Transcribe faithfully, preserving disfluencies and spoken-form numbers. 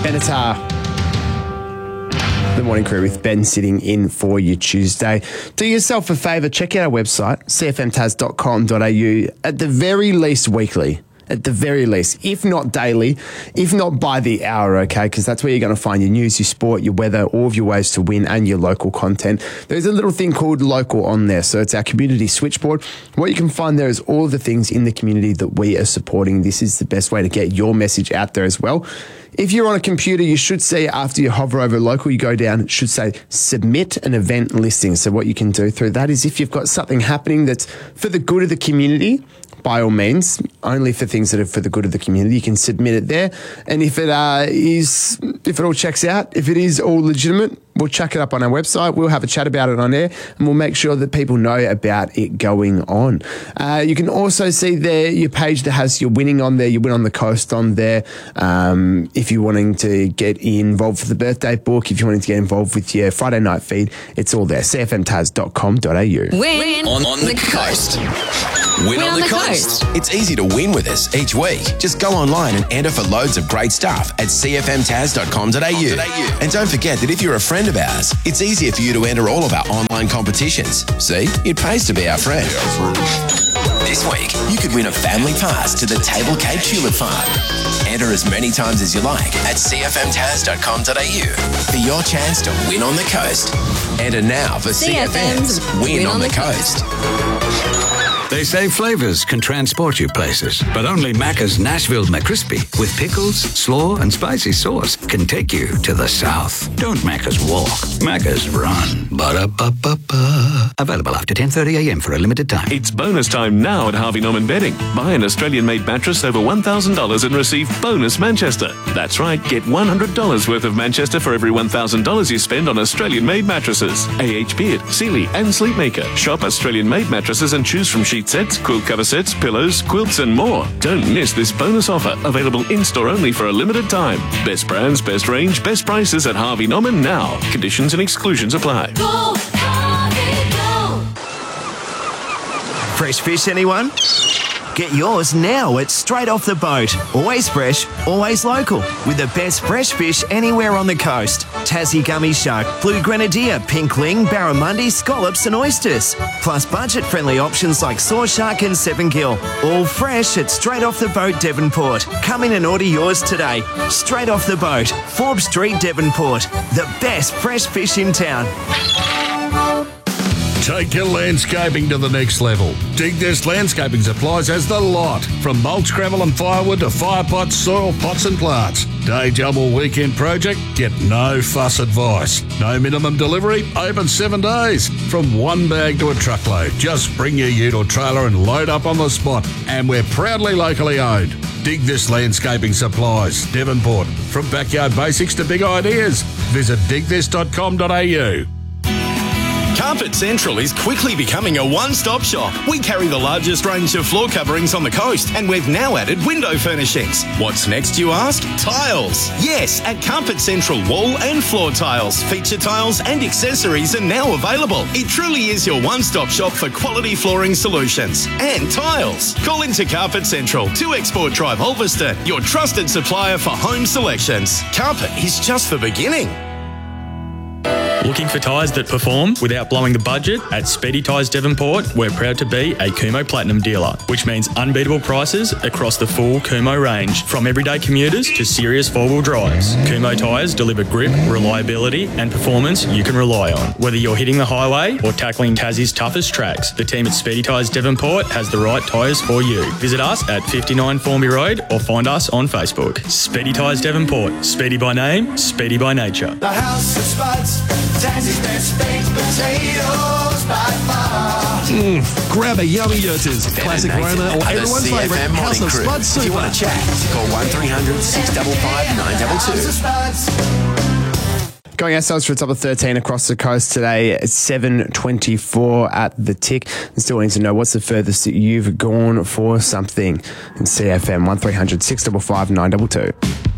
Benatar. The Morning Crew with Ben sitting in for you Tuesday. Do yourself a favour, check out our website, c f m tas dot com dot a u, at the very least weekly. At the very least, if not daily, if not by the hour, okay? Because that's where you're going to find your news, your sport, your weather, all of your ways to win, and your local content. There's a little thing called Local on there. So it's our community switchboard. What you can find there is all of the things in the community that we are supporting. This is the best way to get your message out there as well. If you're on a computer, you should see after you hover over Local, you go down, it should say submit an event listing. So what you can do through that is if you've got something happening that's for the good of the community, by all means, only for things that are for the good of the community, you can submit it there. And if it uh, is, if it all checks out, if it is all legitimate, we'll chuck it up on our website. We'll have a chat about it on air, and we'll make sure that people know about it going on. Uh, you can also see there your page that has your winning on there, your win on the coast on there. Um, if you're wanting to get involved for the birthday book, if you're wanting to get involved with your Friday night feed, it's all there. c f m tas dot com dot a u. Win on, on the coast. Win, win on, on the, the coast. coast. It's easy to win with us each week. Just go online and enter for loads of great stuff at c f m tas dot com dot a u. And don't forget that if you're a friend of ours, it's easier for you to enter all of our online competitions. See, it pays to be our friend. This week, you could win a family pass to the Table Cape Tulip Farm. Enter as many times as you like at c f m tas dot com dot a u for your chance to win on the coast. Enter now for C F M's Win, win on, on the, the Coast. coast. They say flavours can transport you places, but only Macca's Nashville McCrispy with pickles, slaw and spicy sauce can take you to the south. Don't Macca's walk, Macca's run. Ba-da-ba-ba-ba. Available after ten thirty a m for a limited time. It's bonus time now at Harvey Norman Bedding. Buy an Australian-made mattress over one thousand dollars and receive bonus Manchester. That's right, get one hundred dollars worth of Manchester for every one thousand dollars you spend on Australian-made mattresses. A H Beard, Sealy and Sleepmaker. Shop Australian-made mattresses and choose from sheet sets, quilt cover sets, pillows, quilts and more. Don't miss this bonus offer, available in-store only for a limited time. Best brands, best range, best prices at Harvey Norman now. Conditions and exclusions apply. Go, Harvey, go. Fresh fish, anyone? Get yours now at Straight Off the Boat. Always fresh, always local. With the best fresh fish anywhere on the coast. Tassie gummy shark, blue grenadier, pink ling, barramundi, scallops and oysters. Plus budget-friendly options like saw shark and seven gill. All fresh at Straight Off the Boat, Devonport. Come in and order yours today. Straight Off the Boat, Forbes Street, Devonport. The best fresh fish in town. Take your landscaping to the next level. Dig This Landscaping Supplies has the lot. From mulch, gravel and firewood to fire pots, soil pots and plants. Day job or weekend project? Get no fuss advice. No minimum delivery? Open seven days. From one bag to a truckload. Just bring your ute or trailer and load up on the spot. And we're proudly locally owned. Dig This Landscaping Supplies, Devonport. From backyard basics to big ideas. Visit dig this dot com dot a u. Carpet Central is quickly becoming a one-stop shop. We carry the largest range of floor coverings on the coast, and we've now added window furnishings. What's next, you ask? Tiles. Yes, at Carpet Central, wall and floor tiles, feature tiles and accessories are now available. It truly is your one-stop shop for quality flooring solutions and tiles. Call into Carpet Central, two Export Drive, Ulverston, your trusted supplier for home selections. Carpet is just the beginning. Looking for tyres that perform without blowing the budget? At Speedy Tyres Devonport, we're proud to be a Kumho Platinum dealer, which means unbeatable prices across the full Kumho range, from everyday commuters to serious four-wheel drives. Kumho tyres deliver grip, reliability and performance you can rely on. Whether you're hitting the highway or tackling Tassie's toughest tracks, the team at Speedy Tyres Devonport has the right tyres for you. Visit us at fifty-nine Formby Road or find us on Facebook. Speedy Tyres Devonport. Speedy by name, speedy by nature. The House of Spuds. Tassie's best baked potatoes by far. Mm, grab a yummy Yurters, classic Roma, or everyone's favourite House of Spuds super. If you want to chat, call one three hundred six five five nine two two. Going ourselves for a top of thirteen across the coast today at seven twenty-four at the tick. And still need to know what's the furthest that you've gone for something in C F M. one three hundred six five five nine two two.